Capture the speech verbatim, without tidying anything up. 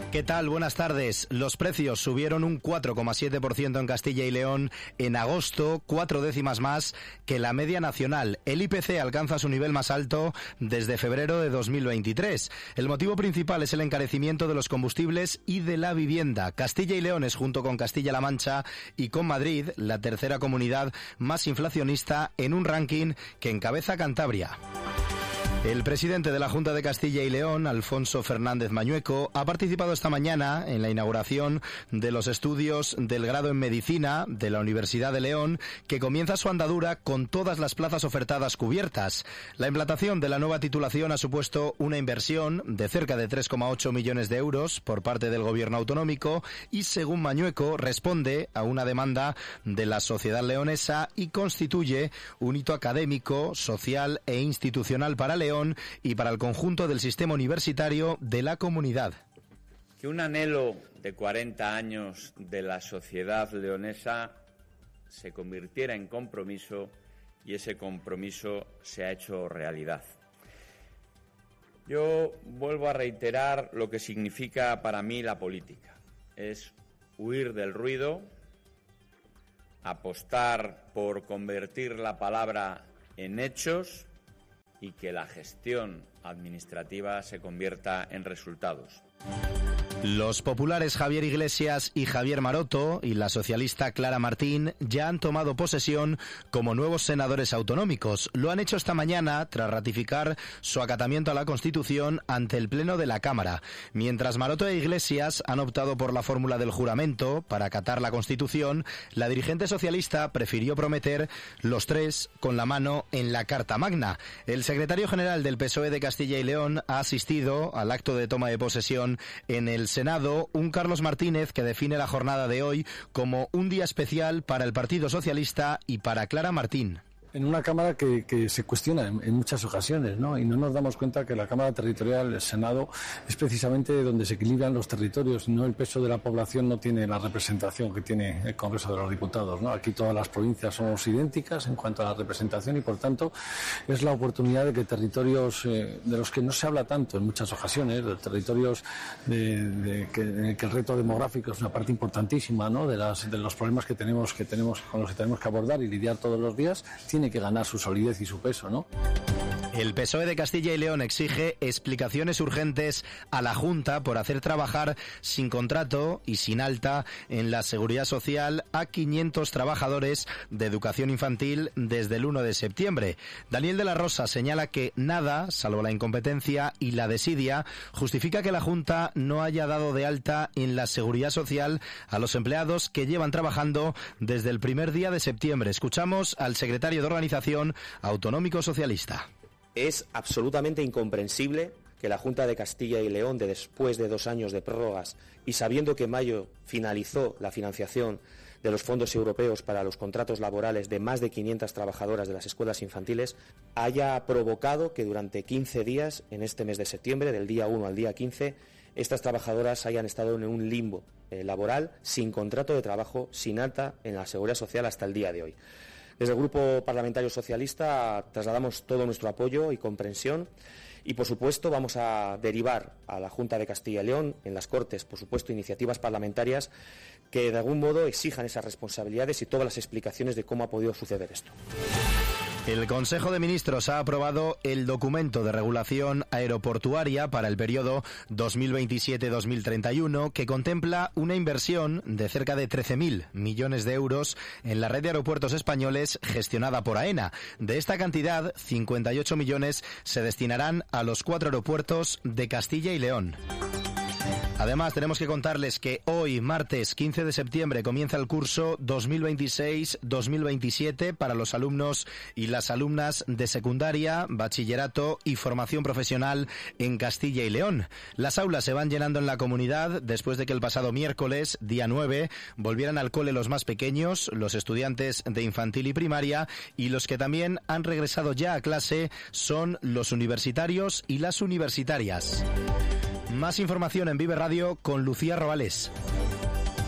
¿Qué tal? Buenas tardes. Los precios subieron un cuatro coma siete por ciento en Castilla y León en agosto, cuatro décimas más que la media nacional. El I P C alcanza su nivel más alto desde febrero de dos mil veintitrés. El motivo principal es el encarecimiento de los combustibles y de la vivienda. Castilla y León es, junto con Castilla-La Mancha y con Madrid, la tercera comunidad más inflacionista en un ranking que encabeza Cantabria. El presidente de la Junta de Castilla y León, Alfonso Fernández Mañueco, ha participado esta mañana en la inauguración de los estudios del grado en Medicina de la Universidad de León, que comienza su andadura con todas las plazas ofertadas cubiertas. La implantación de la nueva titulación ha supuesto una inversión de cerca de tres coma ocho millones de euros por parte del gobierno autonómico y, según Mañueco, responde a una demanda de la sociedad leonesa y constituye un hito académico, social e institucional para León y para el conjunto del sistema universitario de la comunidad. Que un anhelo de cuarenta años de la sociedad leonesa se convirtiera en compromiso y ese compromiso se ha hecho realidad. Yo vuelvo a reiterar lo que significa para mí la política. Es huir del ruido, apostar por convertir la palabra en hechos y que la gestión administrativa se convierta en resultados. Los populares Javier Iglesias y Javier Maroto y la socialista Clara Martín ya han tomado posesión como nuevos senadores autonómicos. Lo han hecho esta mañana tras ratificar su acatamiento a la Constitución ante el Pleno de la Cámara. Mientras Maroto e Iglesias han optado por la fórmula del juramento para acatar la Constitución, la dirigente socialista prefirió prometer los tres con la mano en la Carta Magna. El secretario general del P S O E de Castilla y León ha asistido al acto de toma de posesión en el Senado, un Carlos Martínez que define la jornada de hoy como un día especial para el Partido Socialista y para Clara Martín. En una Cámara que, que se cuestiona en, en muchas ocasiones, ¿no? Y no nos damos cuenta que la Cámara Territorial, el Senado, es precisamente donde se equilibran los territorios, no el peso de la población no tiene la representación que tiene el Congreso de los Diputados, ¿no? Aquí todas las provincias somos idénticas en cuanto a la representación y, por tanto, es la oportunidad de que territorios eh, de los que no se habla tanto en muchas ocasiones, de territorios de, de que, en el que el reto demográfico es una parte importantísima, ¿no? De las de los problemas que tenemos que tenemos con los que tenemos que abordar y lidiar todos los días, tiene que ganar su solidez y su peso, ¿no? El P S O E de Castilla y León exige explicaciones urgentes a la Junta por hacer trabajar sin contrato y sin alta en la Seguridad Social a quinientos trabajadores de educación infantil desde el uno de septiembre. Daniel de la Rosa señala que nada, salvo la incompetencia y la desidia, justifica que la Junta no haya dado de alta en la Seguridad Social a los empleados que llevan trabajando desde el primer día de septiembre. Escuchamos al secretario de Organización Autonómico Socialista. Es absolutamente incomprensible que la Junta de Castilla y León, de después de dos años de prórrogas y sabiendo que en mayo finalizó la financiación de los fondos europeos para los contratos laborales de más de quinientas trabajadoras de las escuelas infantiles, haya provocado que durante quince días, en este mes de septiembre, del día uno al día quince, estas trabajadoras hayan estado en un limbo eh, laboral, sin contrato de trabajo, sin alta en la Seguridad Social hasta el día de hoy. Desde el Grupo Parlamentario Socialista trasladamos todo nuestro apoyo y comprensión y, por supuesto, vamos a derivar a la Junta de Castilla y León, en las Cortes, por supuesto, iniciativas parlamentarias que de algún modo exijan esas responsabilidades y todas las explicaciones de cómo ha podido suceder esto. El Consejo de Ministros ha aprobado el documento de regulación aeroportuaria para el periodo dos mil veintisiete a dos mil treinta y uno, que contempla una inversión de cerca de trece mil millones de euros en la red de aeropuertos españoles gestionada por AENA. De esta cantidad, cincuenta y ocho millones se destinarán a los cuatro aeropuertos de Castilla y León. Además, tenemos que contarles que hoy, martes quince de septiembre, comienza el curso dos mil veintiséis a dos mil veintisiete para los alumnos y las alumnas de secundaria, bachillerato y formación profesional en Castilla y León. Las aulas se van llenando en la comunidad después de que el pasado miércoles, día nueve, volvieran al cole los más pequeños, los estudiantes de infantil y primaria, y los que también han regresado ya a clase son los universitarios y las universitarias. Más información en Vive Radio con Lucía Robales.